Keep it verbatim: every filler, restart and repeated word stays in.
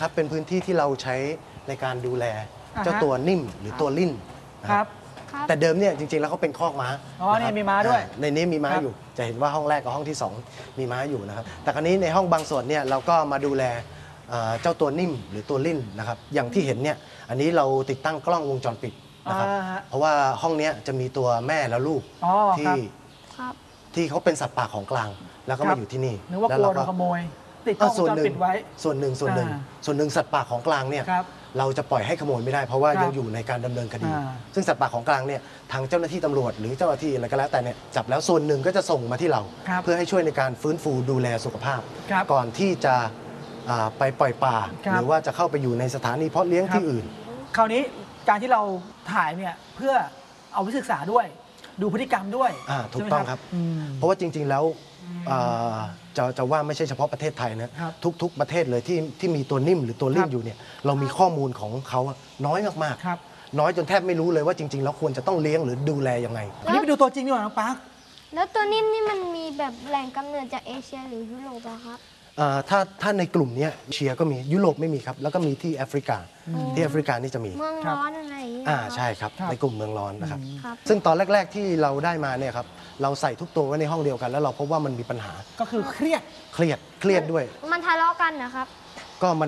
นะครับเป็นพื้นที่ที่เราใช้ในการดูแลเจ้าตัวนิ่มหรือตัวลิ่นนะครับแต่เดิมเนี่ยจริงๆแล้วเขาเป็นคอกม้าอ๋อเนี่ยมีม้าด้วยในนี้มีม้าอยู่จะเห็นว่าห้องแรกกับห้องที่สองมีม้าอยู่นะครับแต่คราวนี้ในห้องบางส่วนเนี่ยเราก็มาดูแลเจ้าตัวนิ่มหรือตัวลิ่นนะครับอย่างที่เห็นเนี่ยอันนี้เราติดตั้งกล้องวงจรปิดนะครับเพราะว่าห้องนี้จะมีตัวแม่และลูกที่ที่เขาเป็นสัตว์ป่าของกลางแล้วก็มาอยู่ที่นี่นึกว่ากลัวโดนขโมยติดกล้องวงจรปิดไว้ส่วนหนึ่งส่วนหนึ่งส่วนหนึ่งสัตว์ป่าของกลางเนี่ยเราจะปล่อยให้ขโมยไม่ได้เพราะว่ายังอยู่ในการดำเนินคดีซึ่งสัตว์ป่าของกลางเนี่ยทางเจ้าหน้าที่ตำรวจหรือเจ้าหน้าที่อะไรก็แล้วแต่เนี่ยจับแล้วส่วนหนึ่งก็จะส่งมาที่เราเพื่อให้ช่วยในการฟื้นฟูดูแลสุขภาพก่อนที่จะไปปล่อยป่าหรือว่าจะเข้าไปอยู่ในสถานีเพาะเลี้ยงที่อื่นคราวนี้การที่เราถ่ายเนี่ยเพื่อเอาไปศึกษาด้วยดูพฤติกรรมด้วยถูกต้องครับเพราะว่าจริงๆแล้วจะจะว่าไม่ใช่เฉพาะประเทศไทยนะทุกๆประเทศเลยที่ที่มีตัวนิ่มหรือตัวลิ่นอยู่เนี่ยเรามีข้อมูลของเขาน้อยมากๆน้อยจนแทบไม่รู้เลยว่าจริงๆแล้วควรจะต้องเลี้ยงหรือดูแลยังไงนี่ไปดูตัวจริงดีกว่าน้องปาร์คแล้วตัวนิ่มนี่มันมีแบบแหล่งกำเนิดจากเอเชียหรือยุโรปอะครับถ้าถ้าในกลุ่มนี้เอเชียก็มียุโรปไม่มีครับแล้วก็มีที่แอฟริกาที่แอฟริกานี่จะมีเมืองร้อนอะไรอย่างเงี้ยอ่าใช่ครับในกลุ่มเมืองร้อนนะครับซึ่งตอนแรกๆที่เราได้มาเนี่ยครับเราใส่ทุกตัวไว้ในห้องเดียวกันแล้วเราพบว่ามันมีปัญหาก็คือเครียดเครียดเครียดด้วยมันทะเลาะกันนะครับก็มัน